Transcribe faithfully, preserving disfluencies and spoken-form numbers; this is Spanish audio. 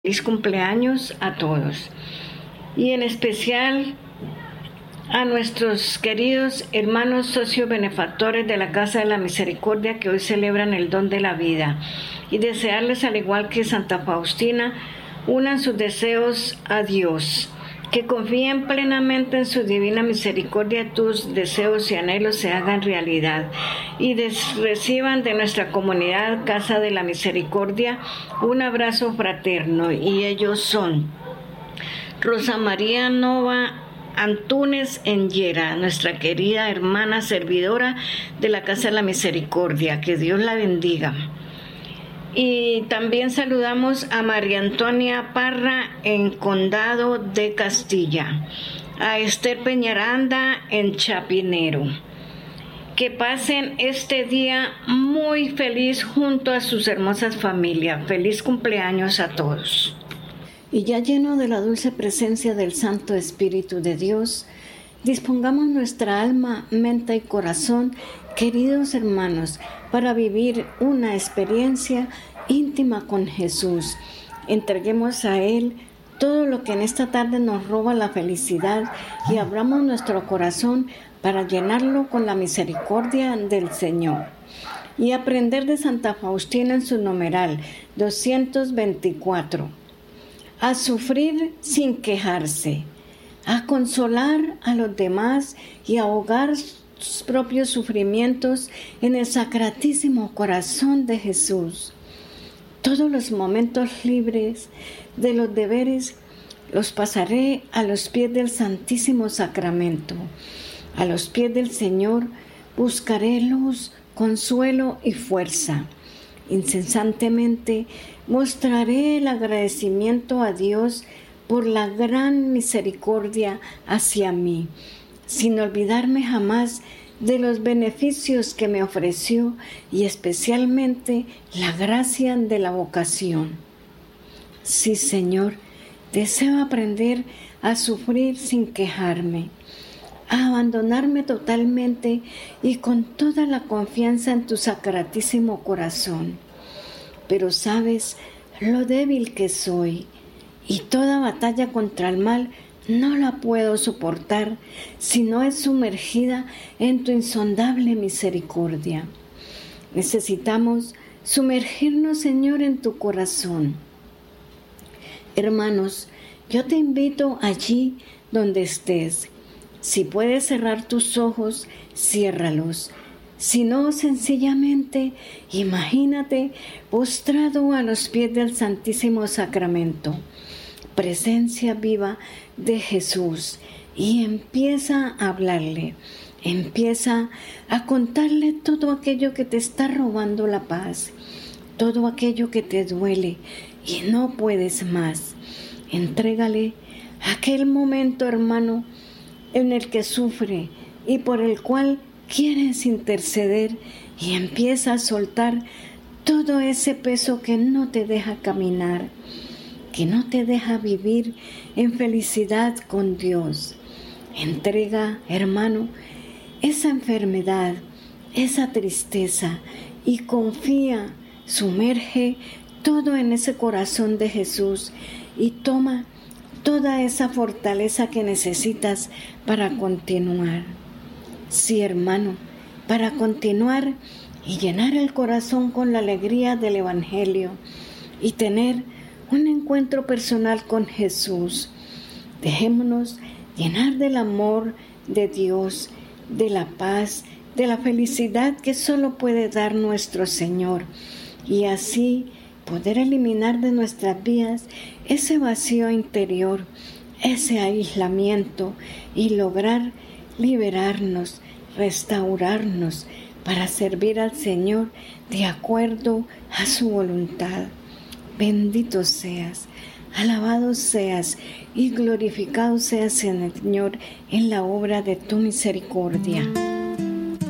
Feliz cumpleaños a todos y en especial a nuestros queridos hermanos socios benefactores de la Casa de la Misericordia que hoy celebran el don de la vida, y desearles, al igual que Santa Faustina, unan sus deseos a Dios, que confíen plenamente en su divina misericordia, tus deseos y anhelos se hagan realidad, y des- reciban de nuestra comunidad Casa de la Misericordia un abrazo fraterno. Y ellos son Rosa María Nova Antúnez Enyera, nuestra querida hermana servidora de la Casa de la Misericordia, que Dios la bendiga. Y también saludamos a María Antonia Parra en Condado de Castilla, a Esther Peñaranda en Chapinero. Que pasen este día muy feliz junto a sus hermosas familias. Feliz cumpleaños a todos. Y ya lleno de la dulce presencia del Santo Espíritu de Dios, dispongamos nuestra alma, mente y corazón, queridos hermanos, para vivir una experiencia íntima con Jesús. Entreguemos a Él todo lo que en esta tarde nos roba la felicidad y abramos nuestro corazón para llenarlo con la misericordia del Señor. Y aprender de Santa Faustina en su numeral doscientos veinticuatro. A sufrir sin quejarse, a consolar a los demás y a ahogar sus propios sufrimientos en el sacratísimo corazón de Jesús. Todos los momentos libres de los deberes los pasaré a los pies del Santísimo Sacramento. A los pies del Señor buscaré luz, consuelo y fuerza. Incesantemente mostraré el agradecimiento a Dios por la gran misericordia hacia mí, sin olvidarme jamás de los beneficios que me ofreció y especialmente la gracia de la vocación. Sí, Señor, deseo aprender a sufrir sin quejarme, a abandonarme totalmente y con toda la confianza en tu sacratísimo corazón. Pero sabes lo débil que soy, y toda batalla contra el mal no la puedo soportar si no es sumergida en tu insondable misericordia. Necesitamos sumergirnos, Señor, en tu corazón. Hermanos, yo te invito allí donde estés. Si puedes cerrar tus ojos, ciérralos. Si no, sencillamente, imagínate postrado a los pies del Santísimo Sacramento, presencia viva de Jesús, y empieza a hablarle, empieza a contarle todo aquello que te está robando la paz, todo aquello que te duele y no puedes más. Entrégale aquel momento, hermano, en el que sufre y por el cual quieres interceder, y empieza a soltar todo ese peso que no te deja caminar, que no te deja vivir en felicidad con Dios. Entrega, hermano, esa enfermedad, esa tristeza, y confía, sumerge todo en ese corazón de Jesús y toma toda esa fortaleza que necesitas para continuar. Sí, hermano, para continuar y llenar el corazón con la alegría del Evangelio y tener un encuentro personal con Jesús. Dejémonos llenar del amor de Dios, de la paz, de la felicidad que solo puede dar nuestro Señor, y así poder eliminar de nuestras vidas ese vacío interior, ese aislamiento, y lograr liberarnos, restaurarnos para servir al Señor de acuerdo a su voluntad. Bendito seas, alabado seas y glorificado seas, Señor, en la obra de tu misericordia.